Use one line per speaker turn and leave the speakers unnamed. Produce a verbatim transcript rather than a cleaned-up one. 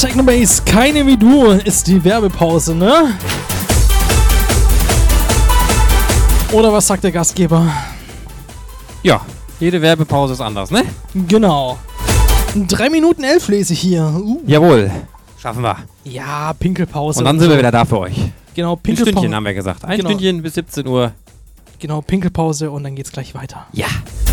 Technobase, keine wie du, ist die Werbepause, ne? Oder was sagt der Gastgeber?
Ja, jede Werbepause ist anders, ne?
Genau. drei Minuten elf lese ich hier. Uh.
Jawohl, schaffen wir.
Ja, Pinkelpause.
Und dann
und
sind
so.
wir wieder da für euch.
Genau,
Ein
Pinkelpause.
Stündchen haben wir gesagt. Ein
Genau.
Stündchen bis siebzehn Uhr.
Genau, Pinkelpause und dann geht's gleich weiter.
Ja.